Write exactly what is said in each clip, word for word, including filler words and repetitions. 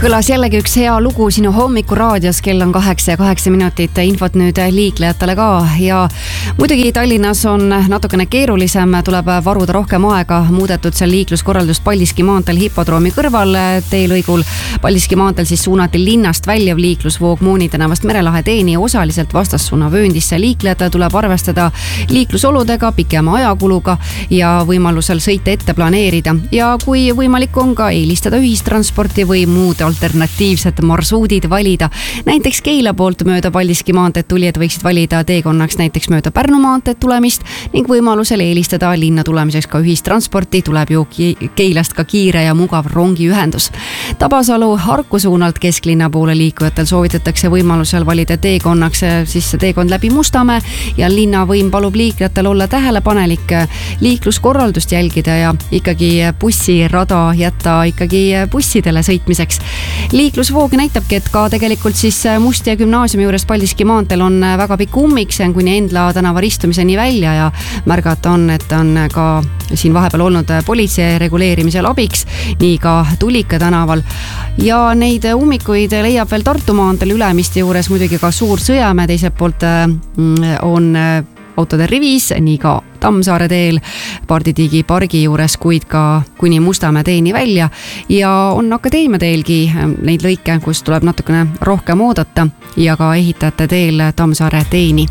Kõlas jällegi üks hea lugu sinu hommikuraadios, kell on kaheksa ja kaheksa minutit, infot nüüd liiklejatele ka ja muidugi Tallinnas on natukene keerulisem, tuleb varuda rohkem aega, muudetud seal liikluskorraldust Paldiski maanteel hipodroomi kõrval teelõigul. Paldiski maanteel siis suunati linnast väljav liiklusvoog Mooni tänavast Merelahe teeni osaliselt vastassuuna vööndisse. Liiklejatele tuleb arvestada liiklusoludega, pikema ajakuluga ja võimalusel sõite ette planeerida ja kui võimalik on ka eelistada ühistransporti või muud alternatiivsed marsuudid valida. Näiteks Keila poolt mööda Paldiski maanteed tulijad võiksid valida teekonnaks näiteks mööda Pärnu maanteed tulemist ning võimalusel eelistada linna tulemiseks ka ühistransporti. Tuleb ju Keilast ka kiire ja mugav rongiühendus. Tabasalu Harku suunalt kesklinna poole liikujatel soovitatakse võimalusel valida teekonnaks siis teekond läbi Mustamäe ja linnavõim palub liiklejatel olla tähelepanelik, liikluskorraldust jälgida ja ikkagi bussirada jätta ikkagi bussidele sõitmiseks. Liiklusvoog näitabki, et ka tegelikult siis Mustia gümnaasiumi juures Paldiski maanteel on väga pikk ummik, see on kuni Endla tänava ristumiseni välja ja märgata on, et on ka siin vahepeal olnud politsei reguleerimisel abiks, nii ka Tulika tänaval. Ja neid ummikuid leiab veel Tartu maanteel Ülemiste juures, muidugi ka Suur Sõjamäe, teiselt poolt on autode rivis, nii ka Tammsaare teel Parditiigi pargi juures, kuid ka kuni Mustamäe teeni välja ja on Akadeemia teelgi neid lõike, kus tuleb natukene rohkem oodata ja ka ehitajate teel Tammsaare teeni.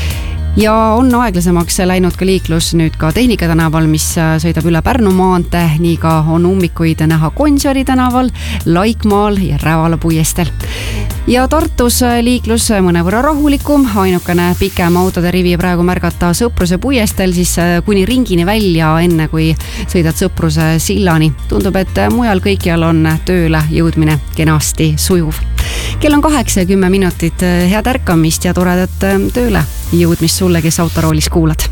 Ja on aeglasemaks läinud ka liiklus nüüd ka Tehnika tänaval, mis sõidab üle Pärnu maantee, nii ka on ummikuid näha Gonsiori tänaval, Laikmaal ja Rävala puiestel. Ja Tartus liiklus mõnevõrra rahulikum, ainukene pikem autode rivi praegu märgata Sõpruse puiestel, siis kuni ringini välja, enne kui sõidad Sõpruse sillani. Tundub, et mujal kõikjal on tööle jõudmine kenasti sujuv. Kell on kaheksa ja kümme minutit, head ärkamist ja toredat tööle jõudmist sulle, kes autoroolis kuulad.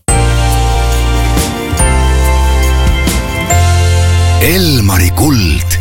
Elmari kuld.